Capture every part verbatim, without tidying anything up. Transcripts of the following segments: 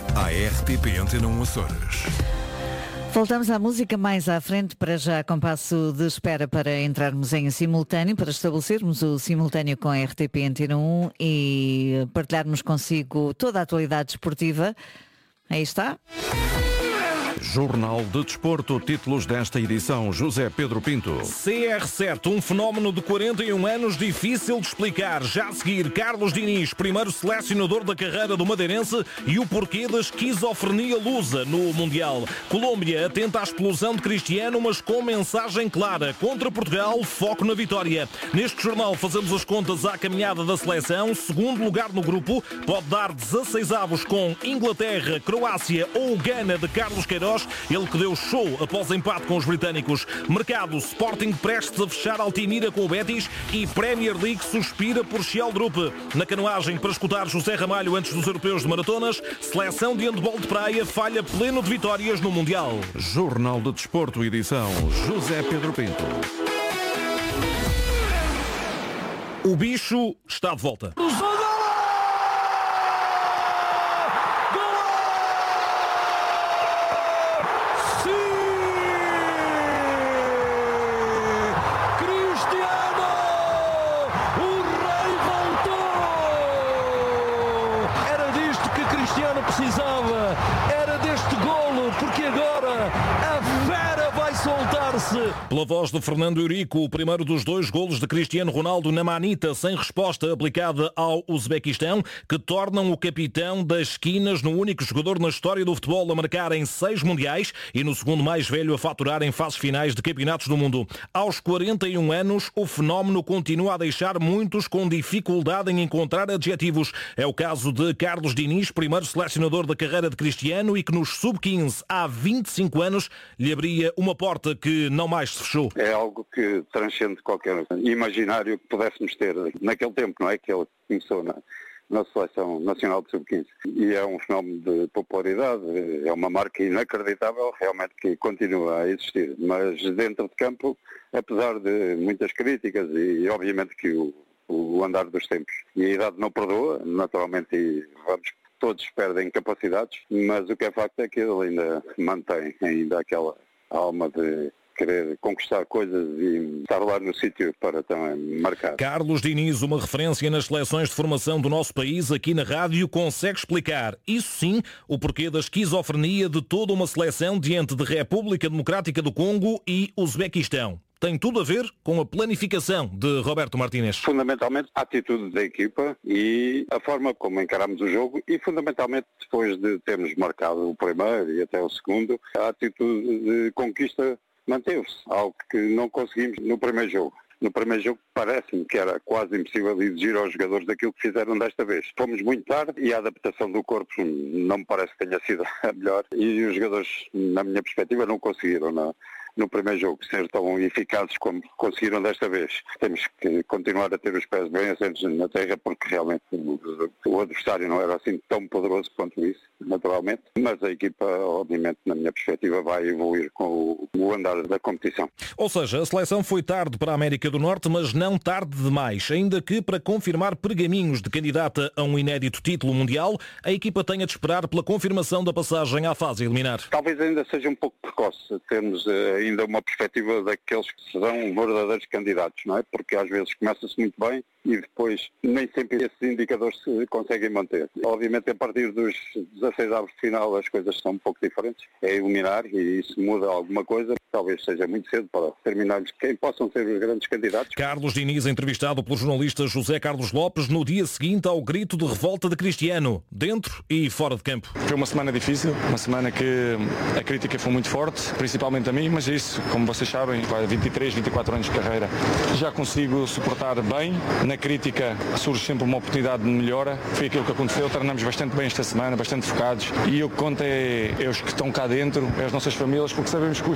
à R T P Antena um Açores. Voltamos à música mais à frente, para já com passo de espera para entrarmos em simultâneo, para estabelecermos o simultâneo com a R T P Antena um e partilharmos consigo toda a atualidade esportiva. Aí está. Jornal de Desporto, títulos desta edição, José Pedro Pinto. C R sete, um fenómeno de quarenta e um anos difícil de explicar. Já a seguir, Carlos Diniz, primeiro selecionador da carreira do madeirense, e o porquê da esquizofrenia lusa no Mundial. Colômbia atenta à explosão de Cristiano, mas com mensagem clara. Contra Portugal, foco na vitória. Neste jornal fazemos as contas à caminhada da seleção. Segundo lugar no grupo, pode dar dezasseis avos com Inglaterra, Croácia ou Gana de Carlos Queiroz. Ele que deu show após empate com os britânicos. Mercado, Sporting prestes a fechar Altimira com o Betis e Premier League suspira por Sheldrup. Na canoagem, para escutar José Ramalho antes dos europeus de maratonas, seleção de handball de praia falha pleno de vitórias no Mundial. Jornal de Desporto, edição José Pedro Pinto. O bicho está de volta. Precisava, era deste golo, porque agora a fera vai soltar-se. Pela voz de Fernando Eurico, o primeiro dos dois golos de Cristiano Ronaldo na manita sem resposta aplicada ao Uzbequistão, que tornam o capitão das esquinas no único jogador na história do futebol a marcar em seis mundiais e no segundo mais velho a faturar em fases finais de campeonatos do mundo. Aos quarenta e um anos, o fenómeno continua a deixar muitos com dificuldade em encontrar adjetivos. É o caso de Carlos Diniz, primeiro selecionador da carreira de Cristiano e que nos sub quinze há vinte e cinco anos lhe abria uma porta que não mais se fechou. É algo que transcende qualquer imaginário que pudéssemos ter naquele tempo, não é? Que ele começou na, na Seleção Nacional de sub quinze. E é um fenómeno de popularidade, é uma marca inacreditável, realmente, que continua a existir. Mas dentro de campo, apesar de muitas críticas e obviamente que o, o andar dos tempos e a idade não perdoa, naturalmente, e vamos... todos perdem capacidades, mas o que é facto é que ele ainda mantém ainda aquela alma de querer conquistar coisas e estar lá no sítio para também marcar. Carlos Diniz, uma referência nas seleções de formação do nosso país, aqui na rádio, consegue explicar, isso sim, o porquê da esquizofrenia de toda uma seleção diante de República Democrática do Congo e Uzbequistão. Tem tudo a ver com a planificação de Roberto Martínez. Fundamentalmente a atitude da equipa e a forma como encaramos o jogo e fundamentalmente depois de termos marcado o primeiro e até o segundo, a atitude de conquista manteve-se, algo que não conseguimos no primeiro jogo. No primeiro jogo parece-me que era quase impossível exigir aos jogadores daquilo que fizeram desta vez. Fomos muito tarde e a adaptação do corpo não me parece que tenha sido a melhor e os jogadores, na minha perspectiva, não conseguiram não. no primeiro jogo ser tão eficazes como conseguiram desta vez. Temos que continuar a ter os pés bem assentos na terra porque realmente o, o adversário não era assim tão poderoso quanto isso, naturalmente, mas a equipa, obviamente, na minha perspectiva, vai evoluir com o, o andar da competição. Ou seja, a seleção foi tarde para a América do Norte, mas não tarde demais, ainda que para confirmar pergaminhos de candidata a um inédito título mundial, a equipa tenha de esperar pela confirmação da passagem à fase eliminar. Talvez ainda seja um pouco precoce termos uh, ainda uma perspectiva daqueles que serão verdadeiros candidatos, não é? Porque às vezes começa-se muito bem e depois nem sempre esses indicadores se conseguem manter. Obviamente a partir dos dezasseis avos de final as coisas são um pouco diferentes, é eliminar e isso muda alguma coisa, talvez seja muito cedo para terminarmos quem possam ser os grandes candidatos. Carlos Diniz, entrevistado pelo jornalista José Carlos Lopes no dia seguinte ao grito de revolta de Cristiano, dentro e fora de campo. Foi uma semana difícil, uma semana que a crítica foi muito forte, principalmente a mim, mas isso, como vocês sabem, vinte e três, vinte e quatro anos de carreira, já consigo suportar bem. Na crítica surge sempre uma oportunidade de melhora. Foi aquilo que aconteceu, treinamos bastante bem esta semana, bastante focados, e o que conta é, é os que estão cá dentro, é as nossas famílias, porque sabemos que o exterior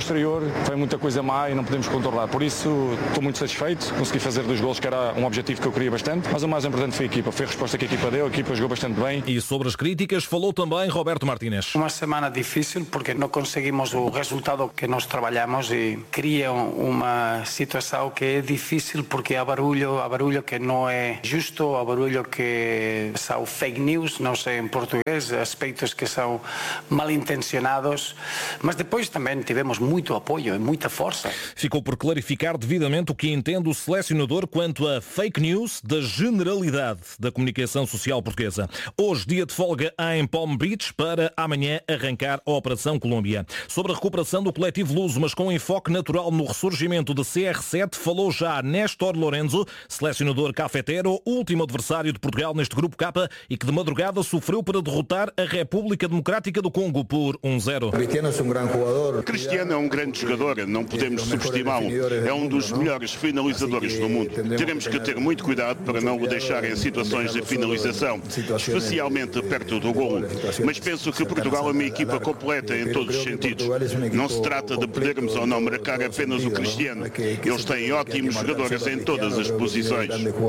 foi muita coisa má e não podemos controlar. Por isso, estou muito satisfeito, consegui fazer dois golos, que era um objetivo que eu queria bastante, mas o mais importante foi a equipa, foi a resposta que a equipa deu, a equipa jogou bastante bem. E sobre as críticas falou também Roberto Martínez. Uma semana difícil porque não conseguimos o resultado que nós trabalhamos e cria uma situação que é difícil porque há barulho, há barulho que não é justo, há barulho que são fake news, não sei em português, aspectos que são mal intencionados, mas depois também tivemos muito apoio e muita força. Ficou por clarificar devidamente o que entende o selecionador quanto a fake news da generalidade da comunicação social portuguesa. Hoje, dia de folga em Palm Beach, para amanhã arrancar a Operação Colômbia. Sobre a recuperação do coletivo luso, mas com enfoque natural no ressurgimento de C R sete, falou já Néstor Lorenzo, selecionador cafetero, último adversário de Portugal neste grupo K e que de madrugada sofreu para derrotar a República Democrática do Congo por um zero. Cristiano é um grande jogador, não podemos subestimá-lo. É um dos melhores finalizadores do mundo. Teremos que ter muito cuidado para não o deixar em situações de finalização, especialmente perto do golo. Mas penso que Portugal é uma equipa completa em todos os sentidos. Não se trata de podermos ou não marcar apenas o Cristiano. Eles têm ótimos jogadores em todas as posições.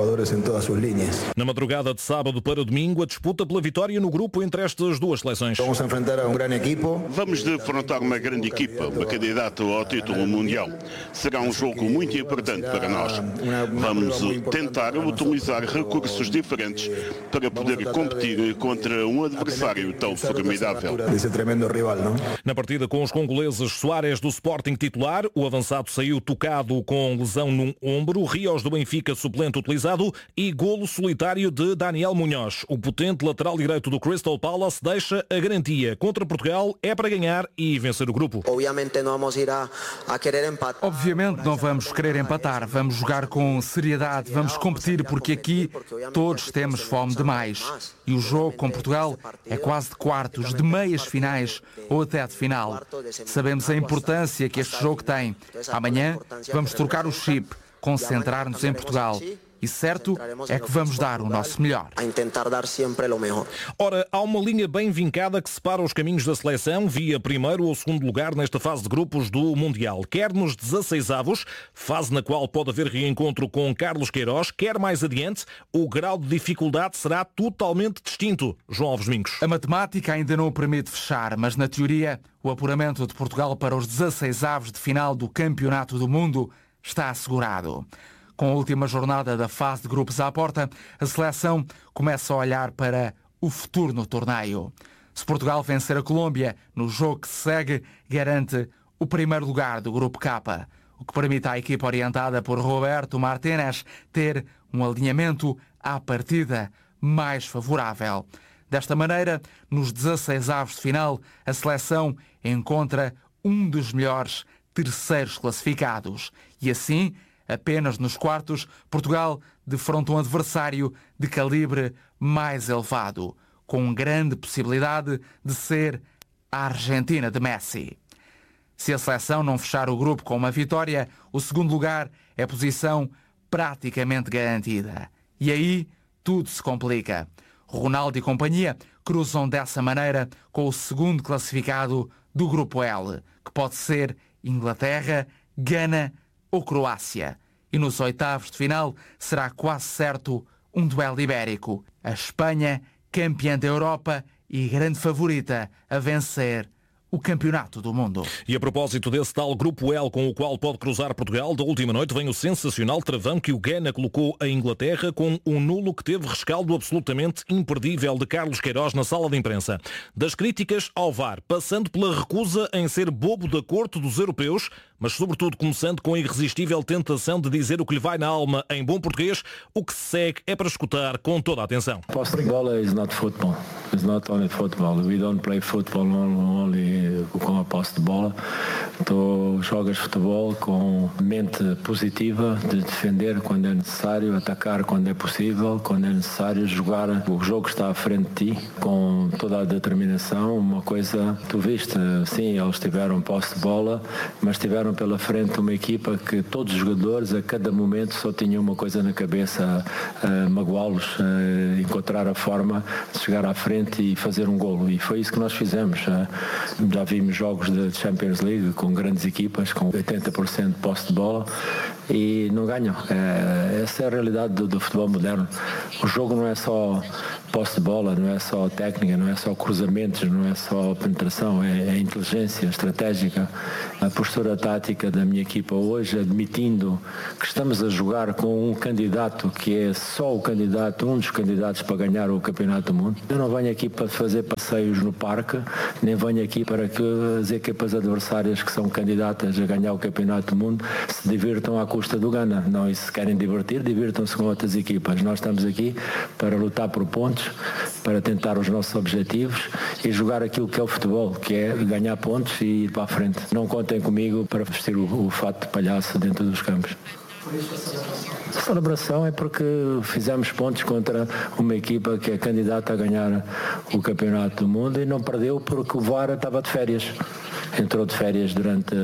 Na madrugada de sábado para domingo, a disputa pela vitória no grupo entre estas duas seleções. Vamos enfrentar um grande equipo. Vamos defrontar uma grande equipa, uma candidata ao título mundial. Será um jogo muito importante para nós. Vamos tentar utilizar recursos diferentes para poder competir contra um adversário tão formidável. Na partida com os congoleses, Soares do Sporting titular, o avançado saiu tocado com lesão num ombro, Rios do Benfica suplente utilizado e golo solitário de Daniel Munhoz. O potente lateral direito do Crystal Palace deixa a garantia. Contra Portugal é para ganhar e vencer o grupo. Obviamente não vamos ir a, a querer empatar. Obviamente não vamos querer empatar, vamos jogar com seriedade, vamos competir porque aqui todos temos fome demais. E o jogo com Portugal é quase de quartos, de meias finais ou até de final. Sabemos a importância que este jogo tem. Amanhã vamos trocar o chip, concentrar-nos em Portugal. E certo é que vamos dar o nosso melhor. A tentar dar sempre o melhor. Ora, há uma linha bem vincada que separa os caminhos da seleção via primeiro ou segundo lugar nesta fase de grupos do Mundial. Quer nos dezasseisavos, fase na qual pode haver reencontro com Carlos Queiroz, quer mais adiante, o grau de dificuldade será totalmente distinto. João Alves Domingos. A matemática ainda não o permite fechar, mas na teoria o apuramento de Portugal para os dezasseisavos de final do Campeonato do Mundo está assegurado. Com a última jornada da fase de grupos à porta, a seleção começa a olhar para o futuro no torneio. Se Portugal vencer a Colômbia no jogo que se segue, garante o primeiro lugar do grupo K, o que permite à equipa orientada por Roberto Martínez ter um alinhamento à partida mais favorável. Desta maneira, nos dezasseisavos de final, a seleção encontra um dos melhores terceiros classificados e assim, apenas nos quartos, Portugal defronta um adversário de calibre mais elevado, com grande possibilidade de ser a Argentina de Messi. Se a seleção não fechar o grupo com uma vitória, o segundo lugar é posição praticamente garantida. E aí tudo se complica. Ronaldo e companhia cruzam dessa maneira com o segundo classificado do grupo L, que pode ser Inglaterra, Gana ou Croácia. E nos oitavos de final será quase certo um duelo ibérico. A Espanha, campeã da Europa e grande favorita a vencer o Campeonato do Mundo. E a propósito desse tal Grupo L com o qual pode cruzar Portugal, da última noite vem o sensacional travão que o Gana colocou a Inglaterra com um nulo que teve rescaldo absolutamente imperdível de Carlos Queiroz na sala de imprensa. Das críticas ao V A R, passando pela recusa em ser bobo da corte dos europeus, mas sobretudo começando com a irresistível tentação de dizer o que lhe vai na alma em bom português, o que se segue é para escutar com toda a atenção. Posse-bola is not football. It's not only football. We don't play football only com a posse de bola. Tu jogas futebol com mente positiva de defender quando é necessário, atacar quando é possível, quando é necessário jogar. O jogo está à frente de ti com toda a determinação. Uma coisa, tu viste, sim, eles tiveram posse de bola, mas tiveram tiveram pela frente uma equipa que todos os jogadores a cada momento só tinham uma coisa na cabeça, a, a magoá-los, a encontrar a forma de chegar à frente e fazer um golo, e foi isso que nós fizemos. Já vimos jogos de Champions League com grandes equipas, com oitenta por cento de posse de bola e não ganham. É, essa é a realidade do, do futebol moderno. O jogo não é só posse de bola, não é só técnica, não é só cruzamentos, não é só penetração, é, é inteligência estratégica. A postura tática da minha equipa hoje, admitindo que estamos a jogar com um candidato que é só o candidato, um dos candidatos para ganhar o Campeonato do Mundo. Eu não venho aqui para fazer passeios no parque, nem venho aqui para que as equipas adversárias que são candidatas a ganhar o Campeonato do Mundo se divirtam à custa do Ghana. Não, e se querem divertir, divirtam-se com outras equipas. Nós estamos aqui para lutar por pontos, para tentar os nossos objetivos e jogar aquilo que é o futebol, que é ganhar pontos e ir para a frente. Não contem comigo para vestir o, o fato de palhaço dentro dos campos. A celebração é porque fizemos pontos contra uma equipa que é candidata a ganhar o Campeonato do Mundo e não perdeu porque o V A R estava de férias. Entrou de férias durante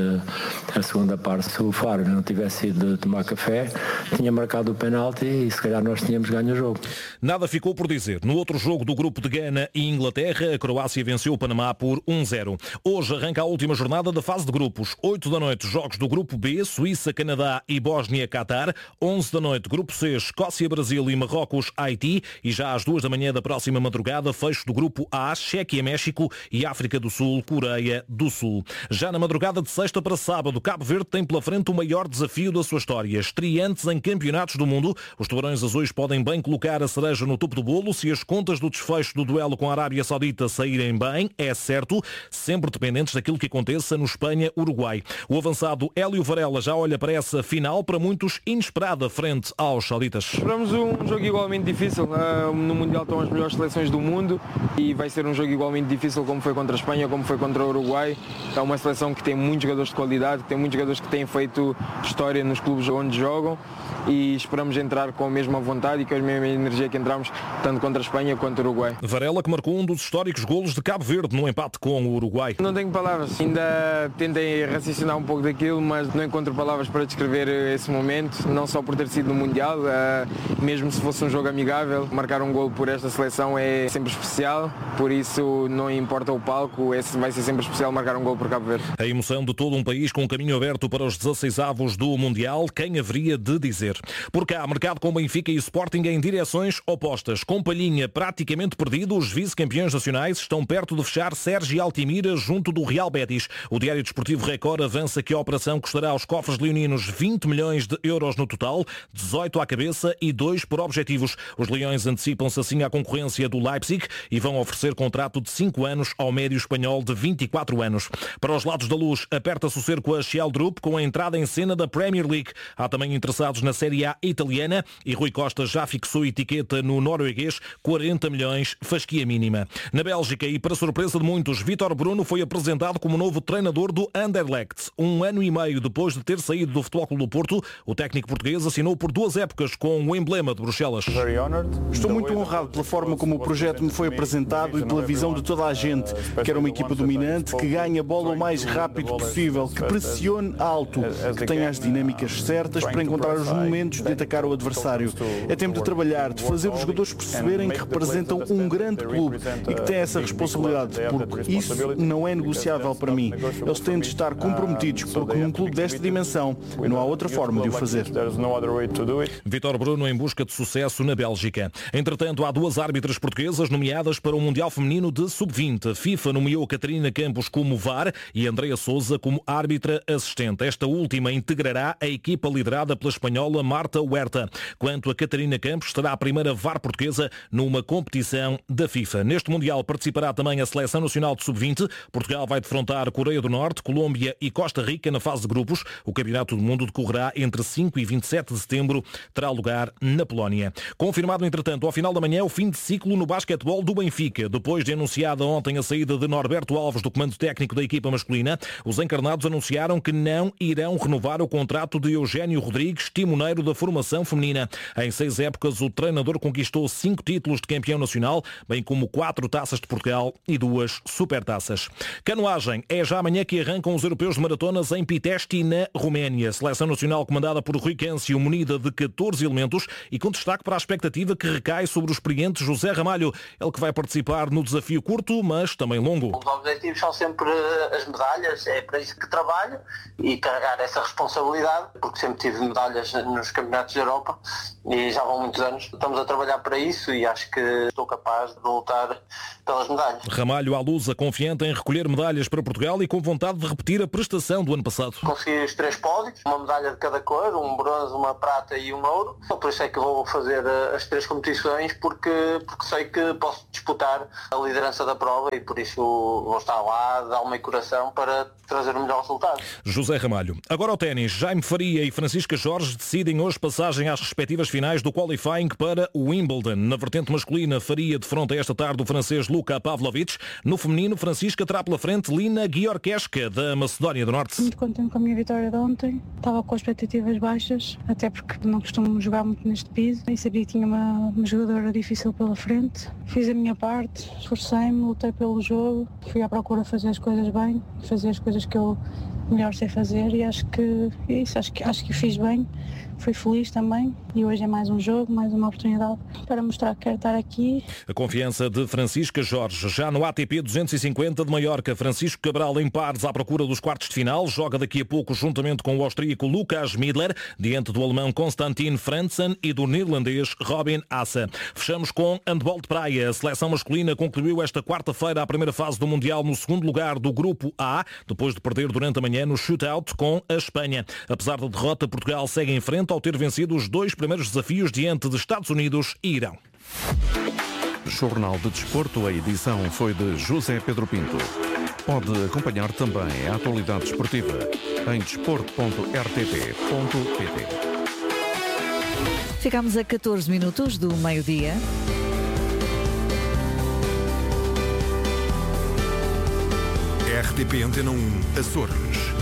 a segunda parte. Se o Faro não tivesse ido tomar café, tinha marcado o penalti e se calhar nós tínhamos ganho o jogo. Nada ficou por dizer. No outro jogo do grupo de Gana e Inglaterra, a Croácia venceu o Panamá por um zero. Hoje arranca a última jornada da fase de grupos. oito da noite, jogos do grupo B, Suíça, Canadá e Bósnia-Catar. onze da noite, grupo C, Escócia, Brasil e Marrocos, Haiti. E já às duas da manhã da próxima madrugada, fecho do grupo A, Chequia, México e África do Sul, Coreia do Sul. Já na madrugada de sexta para sábado, Cabo Verde tem pela frente o maior desafio da sua história. Estreantes em campeonatos do mundo, os tubarões azuis podem bem colocar a cereja no topo do bolo se as contas do desfecho do duelo com a Arábia Saudita saírem bem, é certo, sempre dependentes daquilo que aconteça no Espanha-Uruguai. O avançado Hélio Varela já olha para essa final, para muitos inesperada, frente aos sauditas. Esperamos um jogo igualmente difícil. No Mundial estão as melhores seleções do mundo e vai ser um jogo igualmente difícil como foi contra a Espanha, como foi contra o Uruguai. É uma seleção que tem muitos jogadores de qualidade, que tem muitos jogadores que têm feito história nos clubes onde jogam e esperamos entrar com a mesma vontade e com a mesma energia que entramos tanto contra a Espanha quanto o Uruguai. Varela que marcou um dos históricos golos de Cabo Verde no empate com o Uruguai. Não tenho palavras, ainda tentei raciocinar um pouco daquilo, mas não encontro palavras para descrever esse momento, não só por ter sido no Mundial, mesmo se fosse um jogo amigável, marcar um golo por esta seleção é sempre especial, por isso não importa o palco, esse vai ser sempre especial marcar um golo por Cabo Verde. A emoção de todo um país com o caminho aberto para os dezasseis avos do Mundial, quem haveria de dizer? Por cá, mercado com Benfica e Sporting em direções opostas. Com Palhinha praticamente perdido, os vice-campeões nacionais estão perto de fechar Sérgio Altimira junto do Real Betis. O Diário Desportivo Record avança que a operação custará aos cofres leoninos vinte milhões de euros no total, dezoito à cabeça e dois por objetivos. Os leões antecipam-se assim à concorrência do Leipzig e vão oferecer contrato de cinco anos ao médio espanhol de vinte e quatro anos. Para os lados da luz, aperta-se o cerco a Sheldrup com a entrada em cena da Premier League. Há também interessados na Série A italiana e Rui Costa já fixou etiqueta no norueguês, quarenta milhões, fasquia mínima. Na Bélgica e para surpresa de muitos, Vítor Bruno foi apresentado como novo treinador do Anderlecht. Um ano e meio depois de ter saído do Futebol Clube do Porto, o técnico português assinou por duas épocas com o emblema de Bruxelas. Estou muito honrado pela forma como o projeto me foi apresentado e pela visão de toda a gente. Quero uma equipa dominante, que ganhe a bola o mais rápido possível, que pressione alto, que tenha as dinâmicas certas para encontrar os momentos de atacar o adversário. É tempo de trabalhar, de fazer os jogadores perceberem que representam um grande clube e que têm essa responsabilidade, porque isso não é negociável para mim. Eles têm de estar comprometidos, porque num clube desta dimensão não há outra forma de o fazer. Vítor Bruno em busca de sucesso na Bélgica. Entretanto, há duas árbitras portuguesas nomeadas para o Mundial Feminino de sub vinte. A FIFA nomeou Catarina Campos como V A R e Andrea Sousa como árbitra assistente. Esta última integrará a equipa liderada pela espanhola Marta Huerta. Quanto a Catarina Campos, será a primeira V A R portuguesa numa competição da FIFA. Neste Mundial participará também a Seleção Nacional de sub vinte. Portugal vai defrontar Coreia do Norte, Colômbia e Costa Rica na fase de grupos. O Campeonato do Mundo decorrerá entre cinco e vinte e sete de setembro. setembro, terá lugar na Polónia. Confirmado, entretanto, ao final da manhã, o fim de ciclo no basquetebol do Benfica. Depois de anunciada ontem a saída de Norberto Alves do comando técnico da equipa masculina, os encarnados anunciaram que não irão renovar o contrato de Eugénio Rodrigues, timoneiro da formação feminina. Em seis épocas, o treinador conquistou cinco títulos de campeão nacional, bem como quatro taças de Portugal e duas supertaças. Canoagem, é já amanhã que arrancam os europeus de maratonas em Pitești, na Roménia. Seleção nacional comandada por Rui Câncio, munida de catorze elementos e com destaque para a expectativa que recai sobre o experiente José Ramalho, ele que vai participar no desafio curto, mas também longo. Os objetivos são sempre as medalhas, é para isso que trabalho e carregar essa responsabilidade, porque sempre tive medalhas nos campeonatos da Europa e já vão muitos anos. Estamos a trabalhar para isso e acho que estou capaz de lutar pelas medalhas. Ramalho à lusa, confiante em recolher medalhas para Portugal e com vontade de repetir a prestação do ano passado. Consegui os três pódios, uma medalha de cada cor, um bronze, uma prata e um ouro. Por isso é que vou fazer as três competições, porque, porque sei que posso disputar a liderança da prova e por isso vou estar lá de alma e coração para trazer o melhor resultado. José Ramalho. Agora ao ténis. Jaime Faria e Francisca Jorge decidem hoje passagem às respectivas finais do qualifying para o Wimbledon. Na vertente masculina, Faria defronta esta tarde o francês Luka Pavlovic. No feminino, Francisca terá pela frente Lina Giorkeska, da Macedónia do Norte. Muito contente com a minha vitória de ontem. Estava com expectativas baixas, até porque não costumo jogar muito neste piso e sabia que tinha uma, uma jogadora difícil pela frente. Fiz a minha parte, esforcei-me, lutei pelo jogo, fui à procura de fazer as coisas bem, fazer as coisas que eu melhor sei fazer e acho que é isso, acho que, acho que fiz bem. Fui feliz também e hoje é mais um jogo, mais uma oportunidade para mostrar que quero estar aqui. A confiança de Francisca Jorge. Já no A T P duzentos e cinquenta de Maiorca, Francisco Cabral em pares à procura dos quartos de final. Joga daqui a pouco juntamente com o austríaco Lukas Midler, diante do alemão Konstantin Franzen e do neerlandês Robin Haase. Fechamos com handball de praia. A seleção masculina concluiu esta quarta-feira a primeira fase do Mundial no segundo lugar do Grupo A, depois de perder durante a manhã no shootout com a Espanha. Apesar da derrota, Portugal segue em frente ao ter vencido os dois primeiros desafios diante de Estados Unidos e Irão. Jornal de Desporto, a edição foi de José Pedro Pinto. Pode acompanhar também a atualidade esportiva em desporto ponto r t p ponto p t. Ficamos a catorze minutos do meio-dia. R T P Antena um, Açores.